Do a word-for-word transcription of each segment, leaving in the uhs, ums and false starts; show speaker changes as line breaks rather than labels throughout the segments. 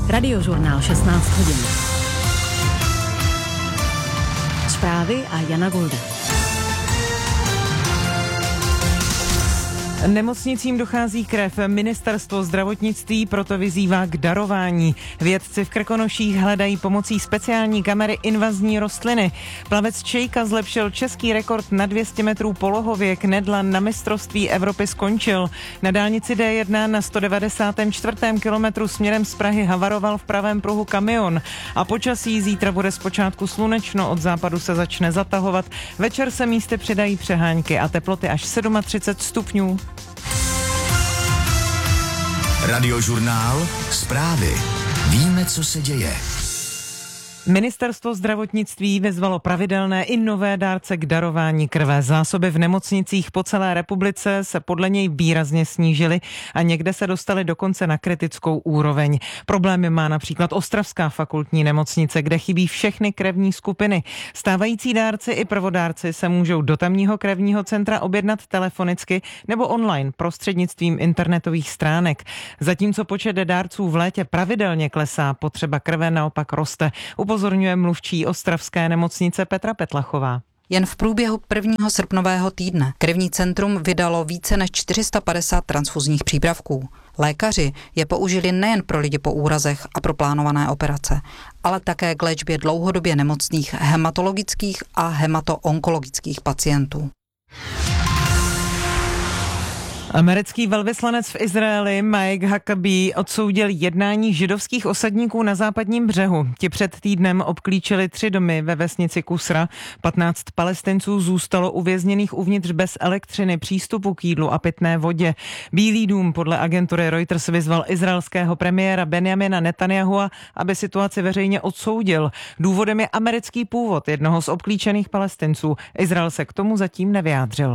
Radiožurnál šestnáct hodin. Zprávy a Jana Golda.
Nemocnicím dochází krev. Ministerstvo zdravotnictví proto vyzývá k darování. Vědci v Krkonoších hledají pomocí speciální kamery invazní rostliny. Plavec Čejka zlepšil český rekord na dvě stě metrů polohově. Knedla na mistrovství Evropy skončil. Na dálnici D jedna na sto devadesátém čtvrtém kilometru směrem z Prahy havaroval v pravém pruhu kamion. A počasí zítra bude zpočátku slunečno, od západu se začne zatahovat. Večer se místy přidají přehánky a teploty až třicet sedm stupňů.
Radiožurnál, zprávy. Víme, co se děje.
Ministerstvo zdravotnictví vyzvalo pravidelné i nové dárce k darování krve. Zásoby v nemocnicích po celé republice se podle něj výrazně snížily a někde se dostaly dokonce na kritickou úroveň. Problémy má například Ostravská fakultní nemocnice, kde chybí všechny krevní skupiny. Stávající dárci i prvodárci se můžou do tamního krevního centra objednat telefonicky nebo online prostřednictvím internetových stránek. Zatímco počet dárců v létě pravidelně klesá, potřeba krve naopak roste. Upozorňuje mluvčí ostravské nemocnice Petra Petlachová.
Jen v průběhu prvního srpnového týdne krevní centrum vydalo více než čtyři sta padesát transfuzních přípravků. Lékaři je použili nejen pro lidi po úrazech a pro plánované operace, ale také k léčbě dlouhodobě nemocných hematologických a hematoonkologických pacientů.
Americký velvyslanec v Izraeli Mike Huckabee odsoudil jednání židovských osadníků na západním břehu. Ti před týdnem obklíčili tři domy ve vesnici Kusra. patnáct Palestinců zůstalo uvězněných uvnitř bez elektřiny, přístupu k jídlu a pitné vodě. Bílý dům podle agentury Reuters vyzval izraelského premiéra Benjamina Netanyahua, aby situaci veřejně odsoudil. Důvodem je americký původ jednoho z obklíčených Palestinců. Izrael se k tomu zatím nevyjádřil.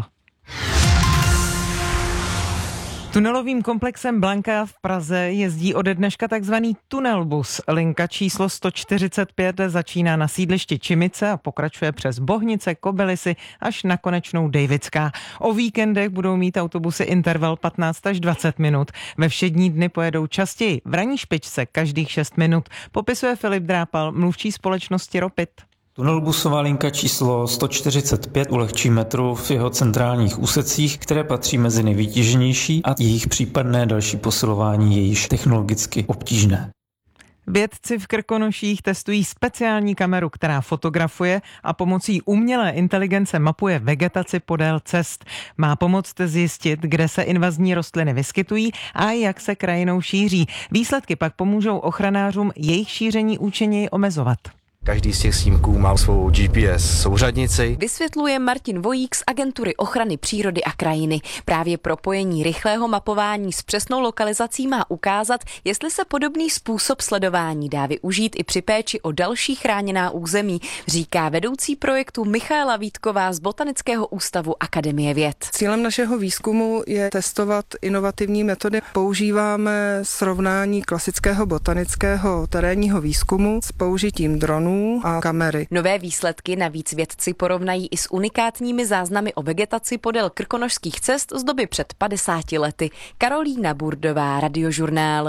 Tunelovým komplexem Blanka v Praze jezdí ode dneška takzvaný tunelbus. Linka číslo sto čtyřicet pět začíná na sídlišti Čimice a pokračuje přes Bohnice, Kobylisy až na konečnou Dejvická. O víkendech budou mít autobusy interval patnáct až dvacet minut. Ve všední dny pojedou častěji, v ranní špičce každých šest minut, popisuje Filip Drápal, mluvčí společnosti Ropit.
Tunelbusová linka číslo sto čtyřicet pět ulehčí metro v jeho centrálních úsecích, které patří mezi nejvytíženější, a jejich případné další posilování je již technologicky obtížné.
Vědci v Krkonoších testují speciální kameru, která fotografuje a pomocí umělé inteligence mapuje vegetaci podél cest. Má pomoct zjistit, kde se invazní rostliny vyskytují a jak se krajinou šíří. Výsledky pak pomůžou ochranářům jejich šíření účinněji omezovat.
Každý z těch snímků má svou G P S souřadnici.
Vysvětluje Martin Vojík z Agentury ochrany přírody a krajiny. Právě propojení rychlého mapování s přesnou lokalizací má ukázat, jestli se podobný způsob sledování dá využít i při péči o další chráněná území, říká vedoucí projektu Michaela Vítková z Botanického ústavu Akademie věd.
Cílem našeho výzkumu je testovat inovativní metody. Používáme srovnání klasického botanického terénního výzkumu s použitím dronů a kamery.
Nové výsledky navíc vědci porovnají i s unikátními záznamy o vegetaci podél krkonošských cest z doby před padesáti lety. Karolína Burdová, Radiožurnál.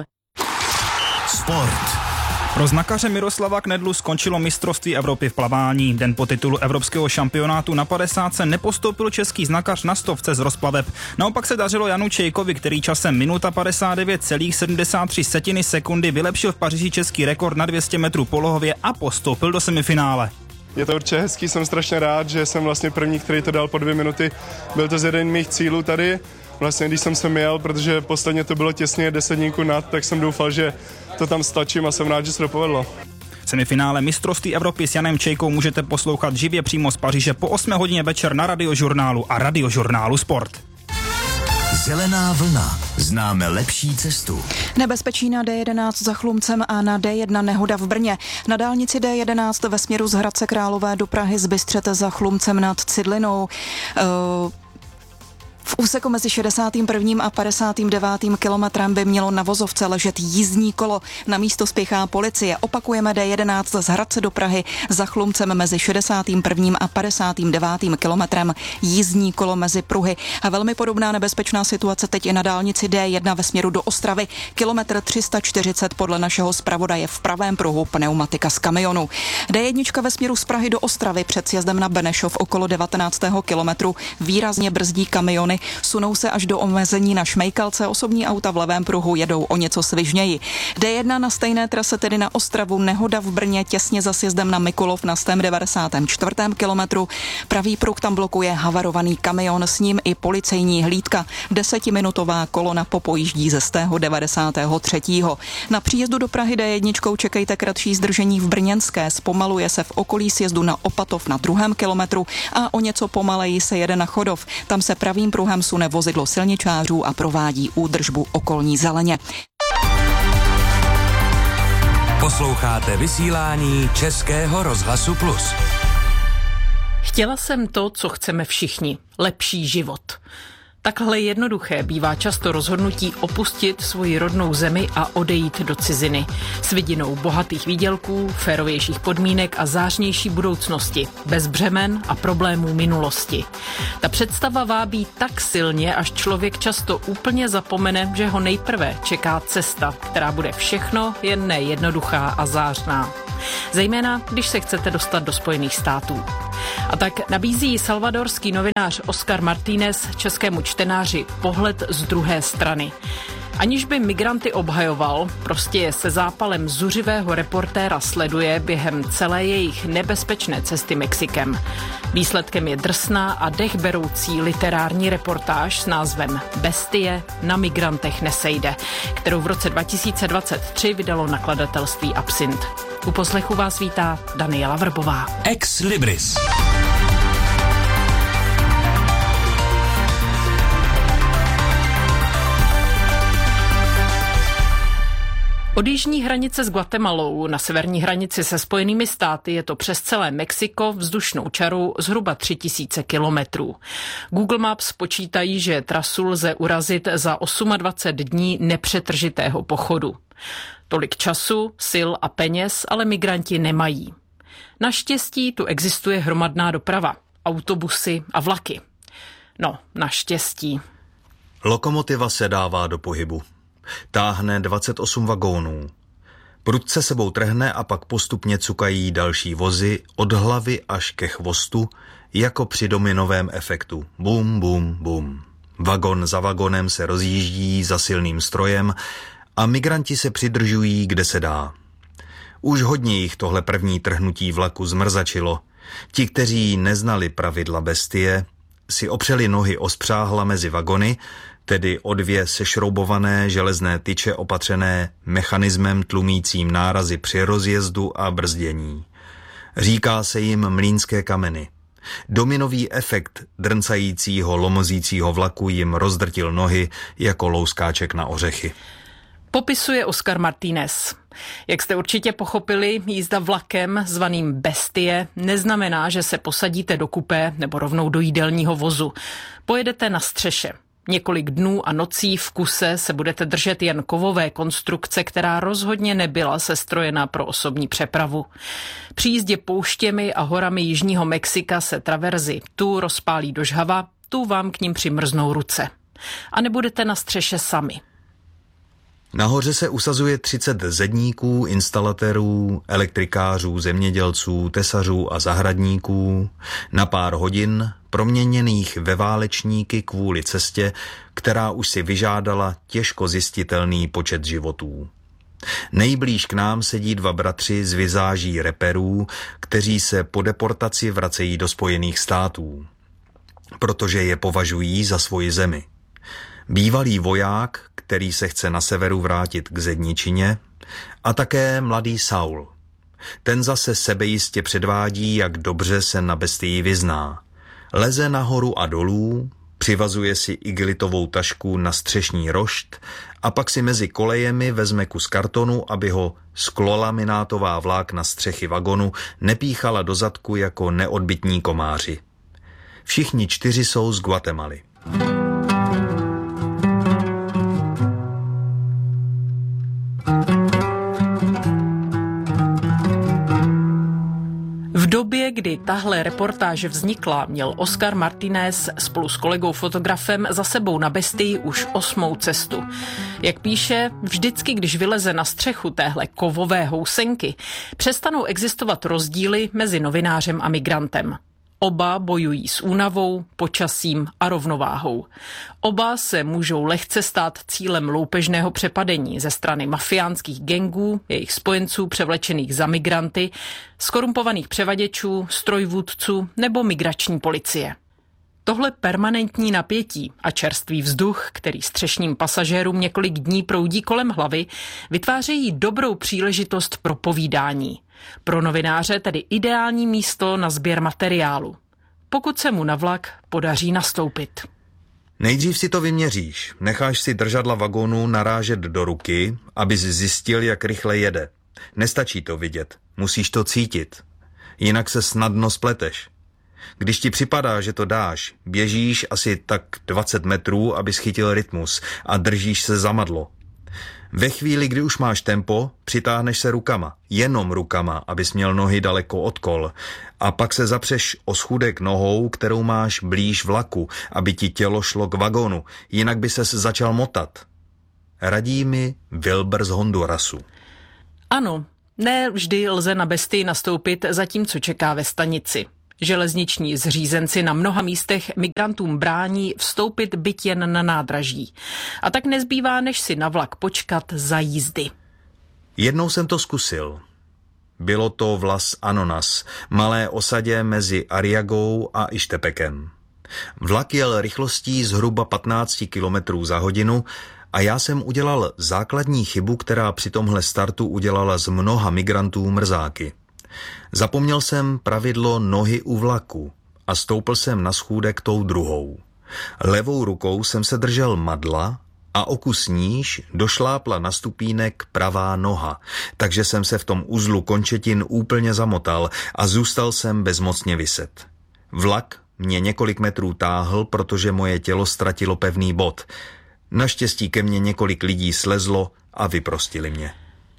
Sport.
Pro znakaře Miroslava Knedlu skončilo mistrovství Evropy v plavání. Den po titulu evropského šampionátu na padesátce nepostoupil český znakař na stovce z rozplaveb. Naopak se dařilo Janu Čejkovi, který časem minuta padesát devět celá sedmdesát tři setiny sekundy vylepšil v Paříži český rekord na dvě stě metrů polohově a postoupil do semifinále.
Je to určitě hezký, jsem strašně rád, že jsem vlastně první, který to dal po dvě minuty. Byl to z jeden mých cílů tady. Vlastně když jsem sem jel, protože posledně to bylo těsně desetníku nad, tak jsem doufal, že to tam stačím a jsem rád, že se to povedlo.
Semifinále mistrovství Evropy s Janem Čejkou můžete poslouchat živě přímo z Paříže po osmé hodině večer na Radiožurnálu a Radiožurnálu Sport.
Zelená vlna. Známe lepší cestu.
Nebezpečí na D jedenáct za Chlumcem a na D jedna nehoda v Brně. Na dálnici D jedenáct ve směru z Hradce Králové do Prahy z Bystřete za Chlumcem nad Cidlinou. Uh, V úseku mezi šedesátým prvním a padesátým devátým kilometrem by mělo na vozovce ležet jízdní kolo. Na místo spěchá policie. Opakujeme D jedenáct z Hradce do Prahy za Chlumcem mezi šedesátým prvním a padesátým devátým kilometrem. Jízdní kolo mezi pruhy. A velmi podobná nebezpečná situace teď i na dálnici D jedna ve směru do Ostravy. Kilometr tři sta čtyřicet podle našeho zpravodaje v pravém pruhu pneumatika z kamionu. D jedna ve směru z Prahy do Ostravy před sjezdem na Benešov okolo devatenáctého kilometru výrazně brzdí kamiony. Sunou se až do omezení na Šmejkalce, osobní auta v levém pruhu jedou o něco svižněji. D jedna na stejné trase tedy na Ostravu, nehoda v Brně těsně za sjezdem na Mikulov na sto devadesátém čtvrtém kilometru. Pravý pruh tam blokuje havarovaný kamion, s ním i policejní hlídka. Desetiminutová kolona popojíždí ze sto devadesátého třetího Na příjezdu do Prahy D jedna čekejte kratší zdržení v Brněnské, zpomaluje se v okolí sjezdu na Opatov na druhém kilometru a o něco pomaleji se jede na Chodov. Tam se pravým pruhem sune vozidlo silničářů a provádí údržbu okolní zeleně.
Posloucháte vysílání Českého rozhlasu Plus.
Chtěla jsem to, co chceme všichni. Lepší život. Takhle jednoduché bývá často rozhodnutí opustit svoji rodnou zemi a odejít do ciziny. S vidinou bohatých výdělků, férovějších podmínek a zářnější budoucnosti. Bez břemen a problémů minulosti. Ta představa vábí tak silně, až člověk často úplně zapomene, že ho nejprve čeká cesta, která bude všechno, jen ne jednoduchá a zářná. Zejména, když se chcete dostat do Spojených států. A tak nabízí salvadorský novinář Oscar Martínez českému čtenáři pohled z druhé strany. Aniž by migranty obhajoval, prostě je se zápalem zuřivého reportéra sleduje během celé jejich nebezpečné cesty Mexikem. Výsledkem je drsná a dechberoucí literární reportáž s názvem Bestie na migrantech nesejde, kterou v roce dva tisíce dvacet tři vydalo nakladatelství Absint. U poslechu vás vítá Daniela Vrbová.
Ex Libris.
Od jižní hranice s Guatemalou na severní hranici se Spojenými státy je to přes celé Mexiko vzdušnou čarou zhruba tři tisíce kilometrů. Google Maps počítají, že trasu lze urazit za dvacet osm dní nepřetržitého pochodu. Tolik času, sil a peněz ale migranti nemají. Naštěstí tu existuje hromadná doprava, autobusy a vlaky. No, naštěstí.
Lokomotiva se dává do pohybu. Táhne dvacet osm vagónů. Prudce sebou trhne a pak postupně cukají další vozy od hlavy až ke chvostu, jako při dominovém efektu. Bum, bum, bum. Vagon za vagonem se rozjíždí za silným strojem a migranti se přidržují, kde se dá. Už hodně jich tohle první trhnutí vlaku zmrzačilo. Ti, kteří neznali pravidla Bestie, si opřeli nohy o spřáhla mezi vagony, tedy o dvě sešroubované železné tyče opatřené mechanismem tlumícím nárazy při rozjezdu a brzdění. Říká se jim mlýnské kameny. Dominový efekt drncajícího, lomozícího vlaku jim rozdrtil nohy jako louskáček na ořechy.
Popisuje Oscar Martínez. Jak jste určitě pochopili, jízda vlakem zvaným Bestie neznamená, že se posadíte do kupé nebo rovnou do jídelního vozu. Pojedete na střeše. Několik dnů a nocí v kuse se budete držet jen kovové konstrukce, která rozhodně nebyla sestrojená pro osobní přepravu. Při jízdě pouštěmi a horami jižního Mexika se traverzy tu rozpálí do žhava, tu vám k ním přimrznou ruce. A nebudete na střeše sami.
Nahoře se usazuje třicet zedníků, instalatérů, elektrikářů, zemědělců, tesařů a zahradníků na pár hodin proměněných ve válečníky kvůli cestě, která už si vyžádala těžko zjistitelný počet životů. Nejblíž k nám sedí dva bratři z vizáží reperů, kteří se po deportaci vracejí do Spojených států, protože je považují za svoji zemi. Bývalý voják, který se chce na severu vrátit k zedničině, a také mladý Saul. Ten zase sebejistě předvádí, jak dobře se na Bestii vyzná. Leze nahoru a dolů, přivazuje si igelitovou tašku na střešní rošt a pak si mezi kolejemi vezme kus kartonu, aby ho sklolaminátová vlákna střechy vagonu nepíchala do zadku jako neodbytní komáři. Všichni čtyři jsou z Guatemaly.
V době, kdy tahle reportáž vznikla, měl Oscar Martínez spolu s kolegou fotografem za sebou na Bestii už osmou cestu. Jak píše, vždycky, když vyleze na střechu téhle kovové housenky, přestanou existovat rozdíly mezi novinářem a migrantem. Oba bojují s únavou, počasím a rovnováhou. Oba se můžou lehce stát cílem loupežného přepadení ze strany mafiánských gangů, jejich spojenců převlečených za migranty, skorumpovaných převaděčů, strojvůdců nebo migrační policie. Tohle permanentní napětí a čerstvý vzduch, který střešním pasažérům několik dní proudí kolem hlavy, vytvářejí dobrou příležitost pro povídání. Pro novináře tedy ideální místo na sběr materiálu, pokud se mu na vlak podaří nastoupit.
Nejdřív si to vyměříš, necháš si držadla vagónu narážet do ruky, abys zjistil, jak rychle jede. Nestačí to vidět, musíš to cítit, jinak se snadno spleteš. Když ti připadá, že to dáš, běžíš asi tak dvacet metrů, abys chytil rytmus a držíš se za madlo. Ve chvíli, kdy už máš tempo, přitáhneš se rukama, jenom rukama, abys měl nohy daleko od kol, a pak se zapřeš o schůdek nohou, kterou máš blíž vlaku, aby ti tělo šlo k vagónu, jinak by ses začal motat. Radí mi Wilber z Hondurasu.
Ano, ne vždy lze na Bestii nastoupit, zatímco čeká ve stanici. Železniční zřízenci na mnoha místech migrantům brání vstoupit byť jen na nádraží. A tak nezbývá, než si na vlak počkat za jízdy.
Jednou jsem to zkusil. Bylo to v Las Anonas, malé osadě mezi Arriagou a Ixtepekem. Vlak jel rychlostí zhruba patnáct kilometrů za hodinu a já jsem udělal základní chybu, která při tomhle startu udělala z mnoha migrantů mrzáky. Zapomněl jsem pravidlo nohy u vlaku a stoupil jsem na schůdek tou druhou. Levou rukou jsem se držel madla a o kus níž došlápla na stupínek pravá noha, takže jsem se v tom uzlu končetin úplně zamotal a zůstal jsem bezmocně viset. Vlak mě několik metrů táhl, protože moje tělo ztratilo pevný bod. Naštěstí ke mně několik lidí slezlo a vyprostili mě.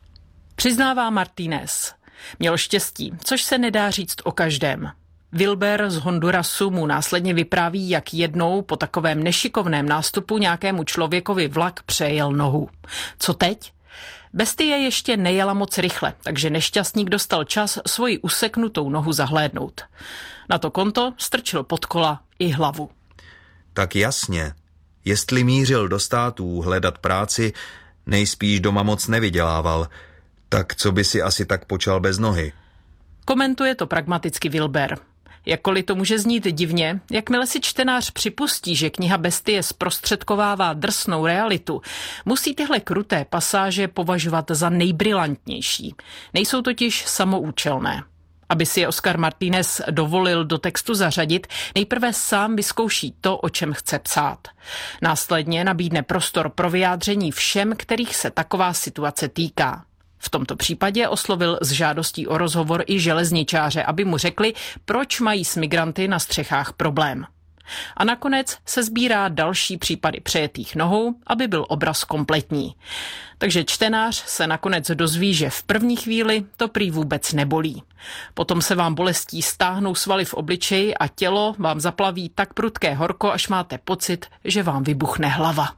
Přiznává Martínez. Měl štěstí, což se nedá říct o každém. Wilber z Hondurasu mu následně vypráví, jak jednou po takovém nešikovném nástupu nějakému člověkovi vlak přejel nohu. Co teď? Bestie ještě nejela moc rychle, takže nešťastník dostal čas svoji useknutou nohu zahlédnout. Na to konto strčil pod kola i hlavu.
Tak jasně, jestli mířil do států hledat práci, nejspíš doma moc nevydělával. Tak co by si asi tak počal bez nohy?
Komentuje to pragmaticky Wilber. Jakkoliv to může znít divně, jakmile si čtenář připustí, že kniha Bestie zprostředkovává drsnou realitu, musí tyhle kruté pasáže považovat za nejbrilantnější. Nejsou totiž samoučelné. Aby si je Oscar Martínez dovolil do textu zařadit, nejprve sám vyzkouší to, o čem chce psát. Následně nabídne prostor pro vyjádření všem, kterých se taková situace týká. V tomto případě oslovil s žádostí o rozhovor i železničáře, aby mu řekli, proč mají s migranty na střechách problém. A nakonec se sbírá další případy přejetých nohou, aby byl obraz kompletní. Takže čtenář se nakonec dozví, že v první chvíli to prý vůbec nebolí. Potom se vám bolestí stáhnou svaly v obličeji a tělo vám zaplaví tak prudké horko, až máte pocit, že vám vybuchne hlava.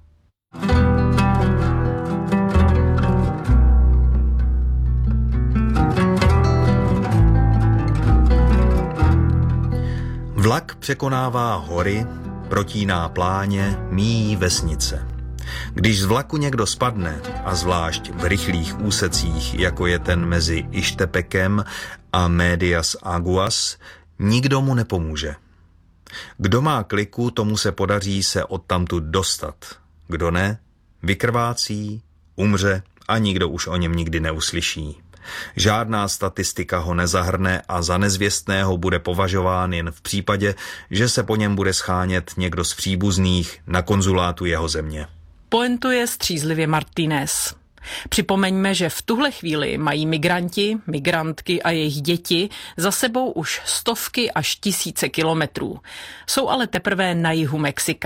Vlak překonává hory, protíná pláně, míjí vesnice. Když z vlaku někdo spadne, a zvlášť v rychlých úsecích, jako je ten mezi Ixtepekem a Medias Aguas, nikdo mu nepomůže. Kdo má kliku, tomu se podaří se odtamtud dostat. Kdo ne, vykrvácí, umře a nikdo už o něm nikdy neuslyší. Žádná statistika ho nezahrne a za nezvěstného bude považován jen v případě, že se po něm bude schánět někdo z příbuzných na konzulátu jeho země.
Pointuje střízlivě Martínez. Připomeňme, že v tuhle chvíli mají migranti, migrantky a jejich děti za sebou už stovky až tisíce kilometrů. Jsou ale teprve na jihu Mexika.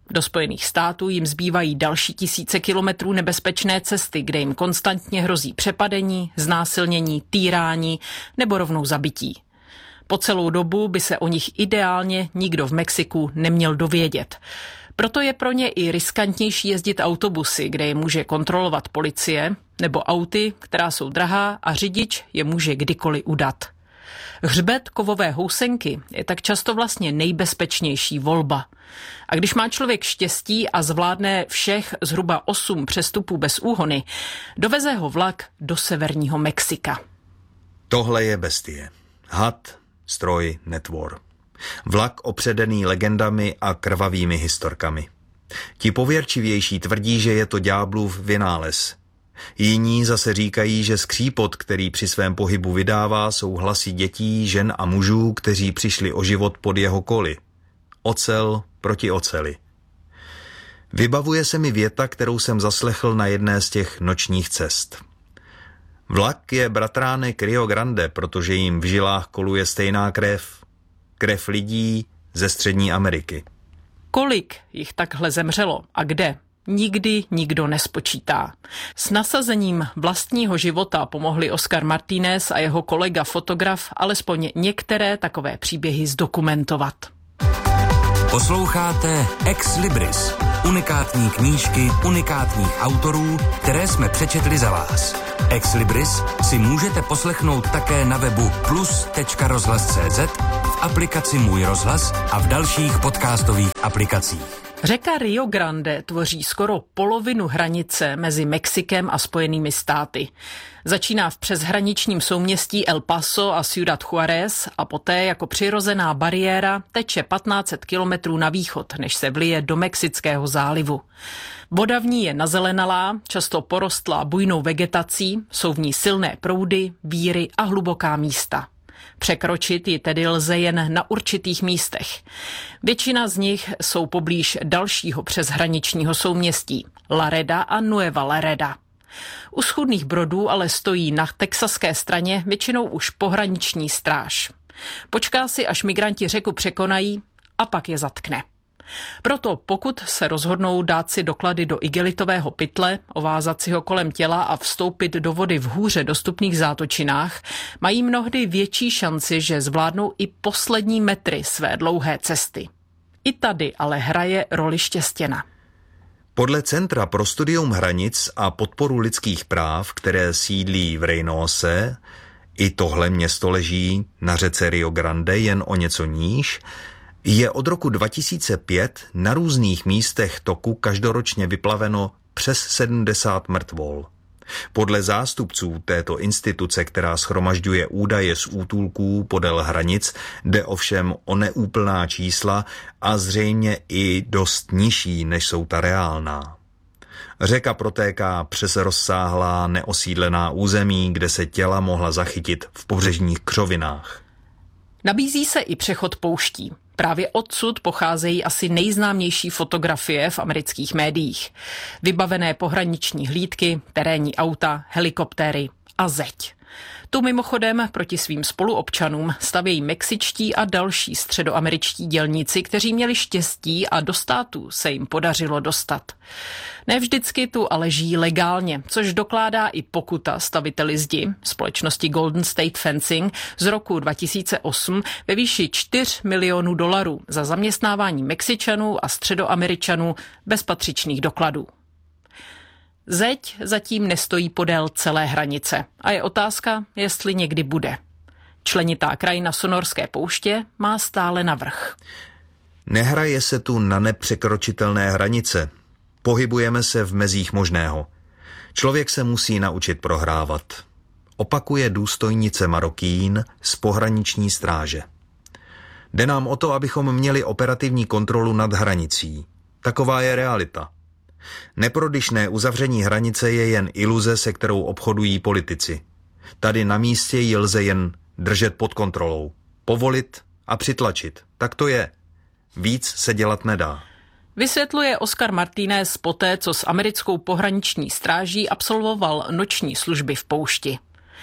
Do Spojených států jim zbývají další tisíce kilometrů nebezpečné cesty, kde jim konstantně hrozí přepadení, znásilnění, týrání nebo rovnou zabití. Po celou dobu by se o nich ideálně nikdo v Mexiku neměl dovědět. Proto je pro ně i riskantnější jezdit autobusy, kde je může kontrolovat policie, nebo auty, která jsou drahá a řidič je může kdykoliv udat. Hřbet kovové housenky je tak často vlastně nejbezpečnější volba. A když má člověk štěstí a zvládne všech zhruba osm přestupů bez úhony, doveze ho vlak do severního Mexika.
Tohle je bestie. Had, stroj, netvor. Vlak opředený legendami a krvavými historkami. Ti pověrčivější tvrdí, že je to ďáblův vynález. Jiní zase říkají, že skřípot, který při svém pohybu vydává, jsou hlasy dětí, žen a mužů, kteří přišli o život pod jeho koly. Ocel proti oceli. Vybavuje se mi věta, kterou jsem zaslechl na jedné z těch nočních cest. Vlak je bratránek Rio Grande, protože jim v žilách koluje stejná krev. Krev lidí ze Střední Ameriky.
Kolik jich takhle zemřelo a kde? Nikdy nikdo nespočítá. S nasazením vlastního života pomohli Oscar Martínez a jeho kolega fotograf alespoň některé takové příběhy zdokumentovat.
Posloucháte Ex Libris, unikátní knížky unikátních autorů, které jsme přečetli za vás. Ex Libris si můžete poslechnout také na webu plus tečka rozhlas tečka cé zet, v aplikaci Můj rozhlas a v dalších podcastových aplikacích.
Řeka Rio Grande tvoří skoro polovinu hranice mezi Mexikem a Spojenými státy. Začíná v přeshraničním souměstí El Paso a Ciudad Juárez a poté jako přirozená bariéra teče patnáct set kilometrů na východ, než se vlije do Mexického zálivu. Voda v ní je nazelenalá, často porostlá bujnou vegetací, jsou v ní silné proudy, víry a hluboká místa. Překročit ji tedy lze jen na určitých místech. Většina z nich jsou poblíž dalšího přeshraničního souměstí Laredo a Nueva Laredo. U schůdných brodů ale stojí na texaské straně většinou už pohraniční stráž. Počká si, až migranti řeku překonají a pak je zatkne. Proto pokud se rozhodnou dát si doklady do igelitového pytle, ovázat si ho kolem těla a vstoupit do vody v hůře dostupných zátočinách, mají mnohdy větší šanci, že zvládnou i poslední metry své dlouhé cesty. I tady ale hraje roli štěstěna.
Podle Centra pro studium hranic a podporu lidských práv, které sídlí v Reynose, i tohle město leží na řece Rio Grande jen o něco níž, je od roku dva tisíce pět na různých místech toku každoročně vyplaveno přes sedmdesát mrtvol. Podle zástupců této instituce, která shromažďuje údaje z útulků podél hranic, jde ovšem o neúplná čísla a zřejmě i dost nižší, než jsou ta reálná. Řeka protéká přes rozsáhlá neosídlená území, kde se těla mohla zachytit v pobřežních křovinách.
Nabízí se i přechod pouští. Právě odsud pocházejí asi nejznámější fotografie v amerických médiích. Vybavené pohraniční hlídky, terénní auta, helikoptéry a zeď. Tu mimochodem proti svým spoluobčanům stavějí mexičtí a další středoameričtí dělníci, kteří měli štěstí a do státu se jim podařilo dostat. Ne vždycky tu ale žijí legálně, což dokládá i pokuta staviteli zdi společnosti Golden State Fencing z roku dva tisíce osm ve výši čtyři milionů dolarů za zaměstnávání Mexičanů a Středoameričanů bez patřičných dokladů. Zeď zatím nestojí podél celé hranice a je otázka, jestli někdy bude. Členitá krajina Sonorské pouště má stále navrch.
Nehraje se tu na nepřekročitelné hranice. Pohybujeme se v mezích možného. Člověk se musí naučit prohrávat. Opakuje důstojnice Marokín z pohraniční stráže. Jde nám o to, abychom měli operativní kontrolu nad hranicí. Taková je realita. Neprodyšné uzavření hranice je jen iluze, se kterou obchodují politici. Tady na místě ji lze jen držet pod kontrolou, povolit a přitlačit. Tak to je. Víc se dělat nedá.
Vysvětluje Oscar Martínez poté, co s americkou pohraniční stráží absolvoval noční služby v poušti.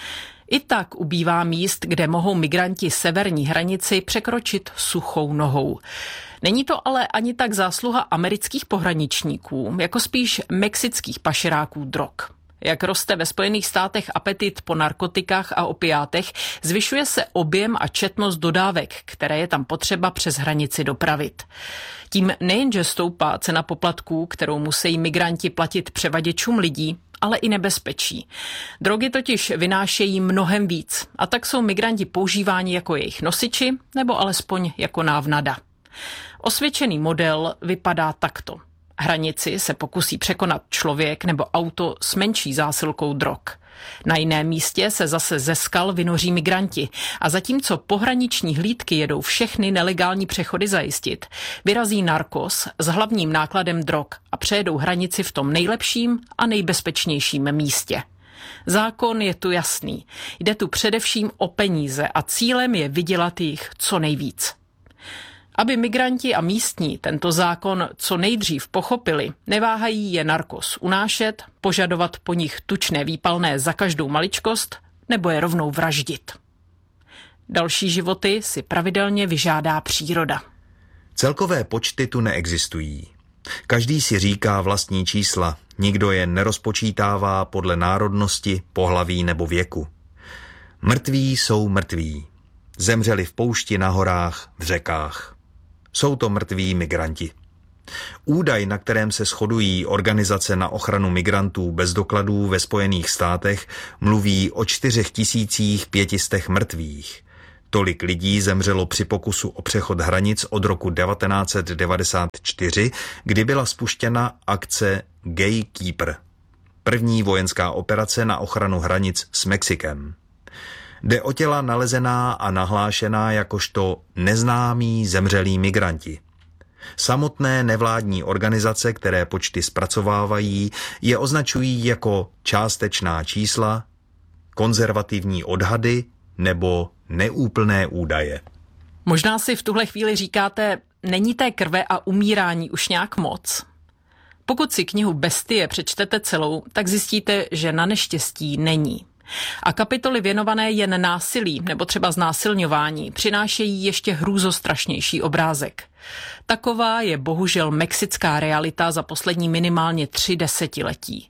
I tak ubývá míst, kde mohou migranti severní hranici překročit suchou nohou. Není to ale ani tak zásluha amerických pohraničníků, jako spíš mexických pašeráků drog. Jak roste ve Spojených státech apetit po narkotikách a opiátech, zvyšuje se objem a četnost dodávek, které je tam potřeba přes hranici dopravit. Tím nejenže stoupá cena poplatků, kterou musí migranti platit převaděčům lidí, ale i nebezpečí. Drogy totiž vynášejí mnohem víc a tak jsou migranti používáni jako jejich nosiči nebo alespoň jako návnada. Osvědčený model vypadá takto. Hranici se pokusí překonat člověk nebo auto s menší zásilkou drog. Na jiném místě se zase ze skal vynoří migranti a zatímco pohraniční hlídky jedou všechny nelegální přechody zajistit, vyrazí narkos s hlavním nákladem drog a přejedou hranici v tom nejlepším a nejbezpečnějším místě. Zákon je tu jasný. Jde tu především o peníze a cílem je vydělat jich co nejvíc. Aby migranti a místní tento zákon co nejdřív pochopili, neváhají je narkos unášet, požadovat po nich tučné výpalné za každou maličkost nebo je rovnou vraždit. Další životy si pravidelně vyžádá příroda.
Celkové počty tu neexistují. Každý si říká vlastní čísla, nikdo je nerozpočítává podle národnosti, pohlaví nebo věku. Mrtví jsou mrtví. Zemřeli v poušti, na horách, v řekách. Jsou to mrtví migranti. Údaj, na kterém se shodují organizace na ochranu migrantů bez dokladů ve Spojených státech, mluví o čtyři tisíce pět set mrtvých. Tolik lidí zemřelo při pokusu o přechod hranic od roku devatenáct set devadesát čtyři, kdy byla spuštěna akce Gatekeeper, první vojenská operace na ochranu hranic s Mexikem. Jde o těla nalezená a nahlášená jakožto neznámí zemřelí migranti. Samotné nevládní organizace, které počty zpracovávají, je označují jako částečná čísla, konzervativní odhady nebo neúplné údaje.
Možná si v tuhle chvíli říkáte, není té krve a umírání už nějak moc? Pokud si knihu Bestie přečtete celou, tak zjistíte, že na neštěstí není. A kapitoly věnované jen násilí nebo třeba znásilňování přinášejí ještě hrůzostrašnější obrázek. Taková je bohužel mexická realita za poslední minimálně tři desetiletí.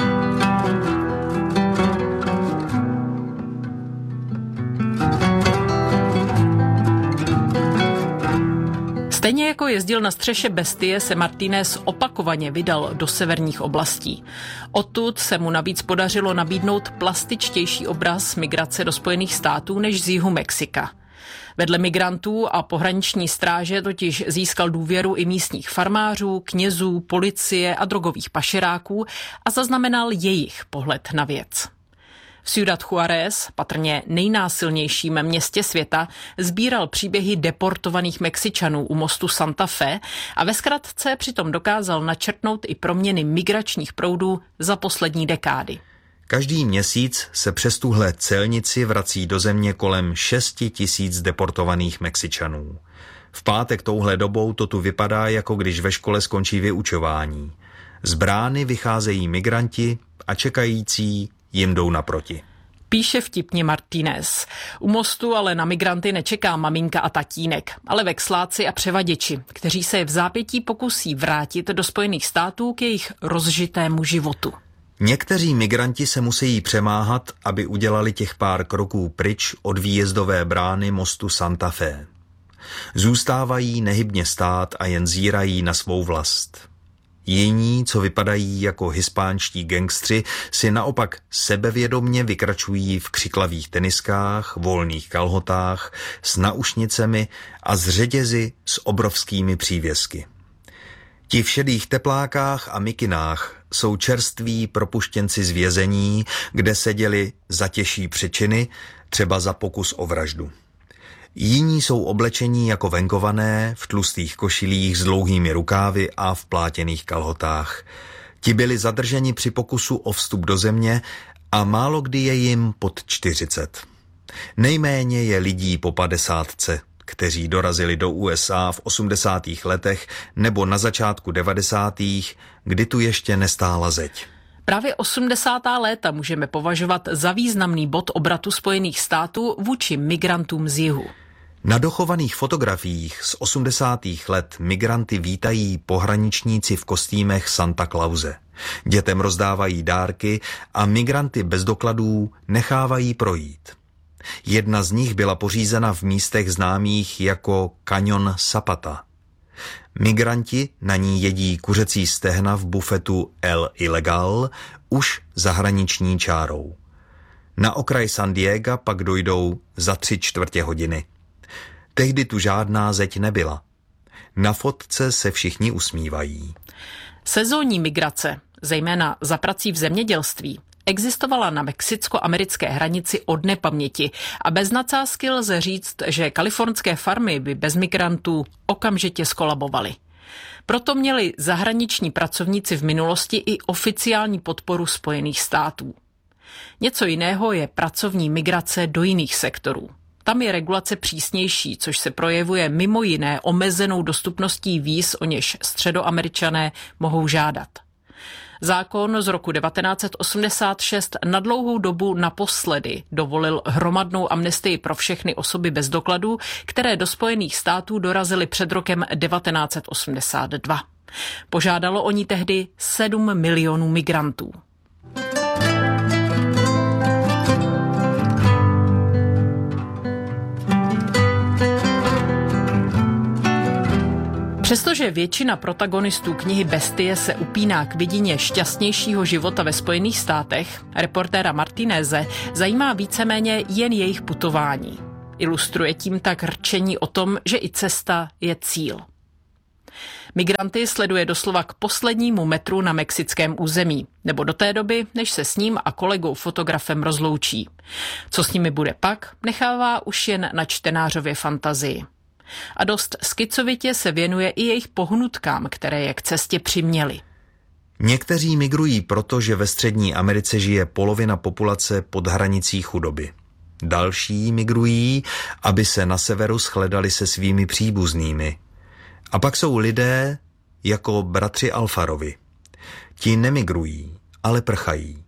Stejně jako jezdil na střeše Bestie, se Martínez opakovaně vydal do severních oblastí. Odtud se mu navíc podařilo nabídnout plastičtější obraz migrace do Spojených států než z jihu Mexika. Vedle migrantů a pohraniční stráže totiž získal důvěru i místních farmářů, knězů, policie a drogových pašeráků a zaznamenal jejich pohled na věc. V Ciudad Juárez, patrně nejnásilnějším městě světa, sbíral příběhy deportovaných Mexičanů u mostu Santa Fe a ve zkratce přitom dokázal načrtnout i proměny migračních proudů za poslední dekády.
Každý měsíc se přes tuhle celnici vrací do země kolem šest tisíc deportovaných Mexičanů. V pátek touhle dobou to tu vypadá, jako když ve škole skončí vyučování. Z brány vycházejí migranti a čekající jim jdou naproti.
Píše vtipně Martínez. U mostu ale na migranty nečeká maminka a tatínek, ale veksláci a převaděči, kteří se v zápětí pokusí vrátit do Spojených států k jejich rozžitému životu.
Někteří migranti se musí přemáhat, aby udělali těch pár kroků pryč od výjezdové brány mostu Santa Fe. Zůstávají nehybně stát a jen zírají na svou vlast. Jiní, co vypadají jako hispánští gangstři, si naopak sebevědomně vykračují v křiklavých teniskách, volných kalhotách, s naušnicemi a s řetězy s obrovskými přívěsky. Ti v šedých teplákách a mikinách jsou čerství propuštěnci z vězení, kde seděli za těžší přečiny, třeba za pokus o vraždu. Jiní jsou oblečení jako venkované, v tlustých košilích s dlouhými rukávy a v plátěných kalhotách. Ti byli zadrženi při pokusu o vstup do země a málo kdy je jim pod čtyřicet. Nejméně je lidí po padesátce, kteří dorazili do U S A v osmdesátých letech nebo na začátku devadesátých, kdy tu ještě nestála zeď.
Právě osmdesátá léta můžeme považovat za významný bod obratu Spojených států vůči migrantům z jihu.
Na dochovaných fotografiích z osmdesátých let migranty vítají pohraničníci v kostýmech Santa Clause. Dětem rozdávají dárky a migranty bez dokladů nechávají projít. Jedna z nich byla pořízena v místech známých jako Cañon Zapata. Migranti na ní jedí kuřecí stehna v bufetu El Ilegal už za hraniční čárou. Na okraj San Diega pak dojdou za tři čtvrtě hodiny. Tehdy tu žádná zeď nebyla. Na fotce se všichni usmívají.
Sezónní migrace, zejména za prací v zemědělství, existovala na mexicko-americké hranici od nepaměti a bez nadsázky lze říct, že kalifornské farmy by bez migrantů okamžitě skolabovaly. Proto měli zahraniční pracovníci v minulosti i oficiální podporu Spojených států. Něco jiného je pracovní migrace do jiných sektorů. Tam je regulace přísnější, což se projevuje mimo jiné omezenou dostupností víz, o něž Středoameričané mohou žádat. Zákon z roku devatenáct set osmdesát šest na dlouhou dobu naposledy dovolil hromadnou amnestii pro všechny osoby bez dokladů, které do Spojených států dorazily před rokem devatenáct set osmdesát dva. Požádalo o ní tehdy sedm milionů migrantů. Přestože většina protagonistů knihy Bestie se upíná k vidině šťastnějšího života ve Spojených státech, reportéra Martineze zajímá víceméně jen jejich putování. Ilustruje tím tak rčení o tom, že i cesta je cíl. Migranty sleduje doslova k poslednímu metru na mexickém území, nebo do té doby, než se s ním a kolegou fotografem rozloučí. Co s nimi bude pak, nechává už jen na čtenářově fantazii. A dost skicovitě se věnuje i jejich pohnutkám, které je k cestě přiměly.
Někteří migrují proto, že ve Střední Americe žije polovina populace pod hranicí chudoby. Další migrují, aby se na severu shledali se svými příbuznými. A pak jsou lidé jako bratři Alfarovi. Ti nemigrují, ale prchají.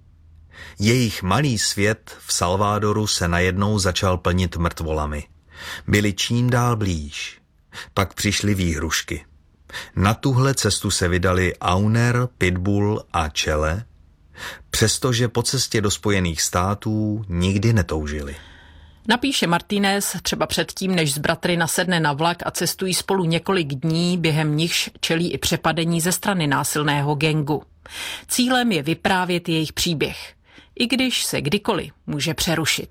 Jejich malý svět v Salvadoru se najednou začal plnit mrtvolami. Byli čím dál blíž. Pak přišly výhrušky. Na tuhle cestu se vydali Auner, Pitbull a Chele, přestože po cestě do Spojených států nikdy netoužili.
Napíše Martinez třeba předtím, než s bratry nasedne na vlak a cestují spolu několik dní, během nichž čelí i přepadení ze strany násilného gangu. Cílem je vyprávět jejich příběh, i když se kdykoliv může přerušit.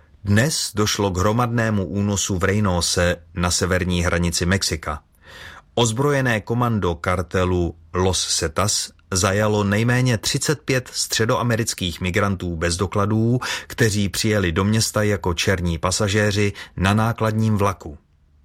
Dnes došlo k hromadnému únosu v Reynose na severní hranici Mexika. Ozbrojené komando kartelu Los Zetas zajalo nejméně třicet pět středoamerických migrantů bez dokladů, kteří přijeli do města jako černí pasažéři na nákladním vlaku.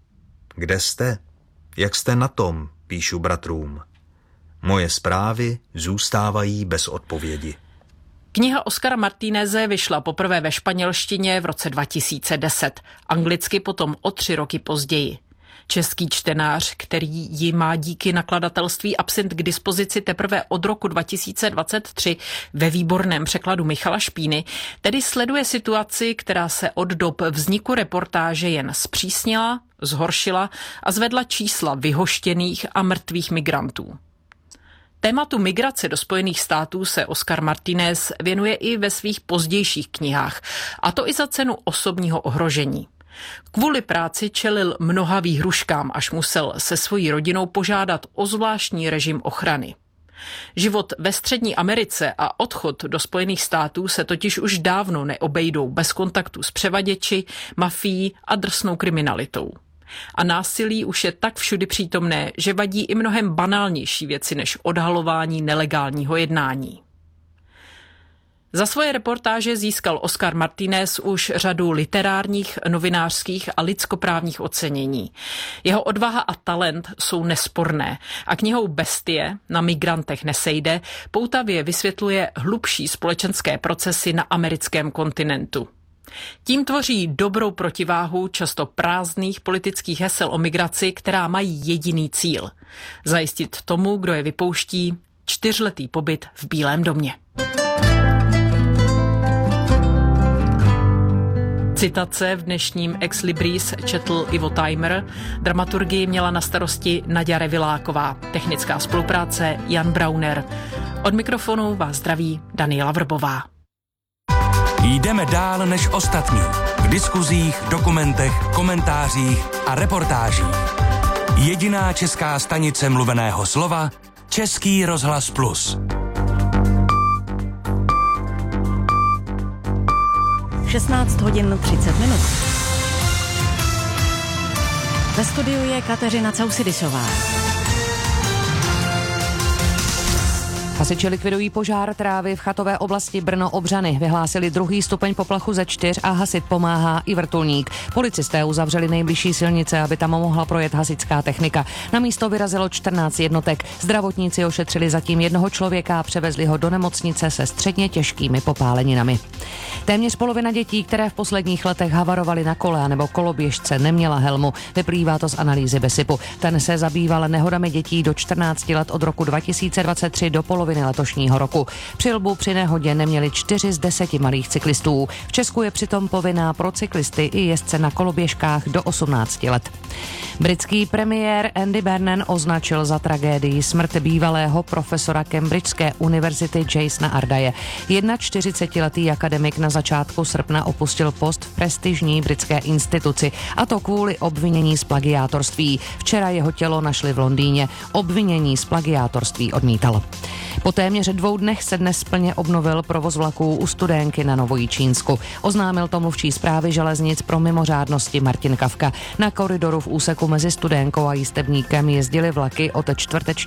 Kde jste? Jak jste na tom? Píšu bratrům. Moje zprávy zůstávají bez odpovědi.
Kniha Oscara Martineze vyšla poprvé ve španělštině v roce dva tisíce deset, anglicky potom o tři roky později. Český čtenář, který ji má díky nakladatelství Absint k dispozici teprve od roku dva tisíce dvacet tři ve výborném překladu Michala Špíny, tedy sleduje situaci, která se od dob vzniku reportáže jen zpřísnila, zhoršila a zvedla čísla vyhoštěných a mrtvých migrantů. Tématu migrace do Spojených států se Oscar Martinez věnuje i ve svých pozdějších knihách, a to i za cenu osobního ohrožení. Kvůli práci čelil mnoha výhruškám, až musel se svojí rodinou požádat o zvláštní režim ochrany. Život ve Střední Americe a odchod do Spojených států se totiž už dávno neobejdou bez kontaktu s převaděči, mafií a drsnou kriminalitou. A násilí už je tak všudy přítomné, že vadí i mnohem banálnější věci než odhalování nelegálního jednání. Za svoje reportáže získal Oscar Martinez už řadu literárních, novinářských a lidskoprávních ocenění. Jeho odvaha a talent jsou nesporné a knihou Bestie na migrantech nesejde poutavě vysvětluje hlubší společenské procesy na americkém kontinentu. Tím tvoří dobrou protiváhu často prázdných politických hesel o migraci, která mají jediný cíl – zajistit tomu, kdo je vypouští, čtyřletý pobyt v Bílém domě. Citace v dnešním Ex Libris četl Ivo Tajmer, dramaturgii měla na starosti Naďa Reviláková, technická spolupráce Jan Brauner. Od mikrofonu vás zdraví Daniela Vrbová.
Jdeme dál než ostatní. V diskuzích, dokumentech, komentářích a reportážích. Jediná česká stanice mluveného slova Český rozhlas Plus.
šestnáct hodin třicet minut. Ve studiu je Kateřina Causidisová.
Hasiči likvidují požár trávy v chatové oblasti Brno-Obřany. Vyhlásili druhý stupeň poplachu ze čtyř a hasit pomáhá i vrtulník. Policisté uzavřeli nejbližší silnice, aby tam mohla projet hasičská technika. Na místo vyrazilo čtrnáct jednotek. Zdravotníci ošetřili zatím jednoho člověka a převezli ho do nemocnice se středně těžkými popáleninami. Téměř polovina dětí, které v posledních letech havarovaly na kole nebo koloběžce, neměla helmu. Vyplývá to z analýzy BESIPu. Ten se zabýval nehodami dětí do čtrnácti let od roku dva tisíce dvacet tři do poloviny letošního roku. Přilbu při nehodě neměli čtyři z deseti malých cyklistů. V Česku je přitom povinná pro cyklisty i jezdce na koloběžkách do osmnácti let. Britský premiér Andy Burnham označil za tragédii smrt bývalého profesora Cambridgeské univerzity Jasona Ardaye. čtyřicetiletý akademik na začátku srpna opustil post v prestižní britské instituci, a to kvůli obvinění z plagiátorství. Včera jeho tělo našli v Londýně. Obvinění z plagiátorství odmítal. Po téměř dvou dnech se dnes plně obnovil provoz vlaků u Studénky na Novojičínsku. Oznámil to mluvčí zprávy železnic pro mimořádnosti Martin Kavka. Na koridoru v úseku mezi Studénkou a Jistebníkem jezdily vlaky od čtvrteční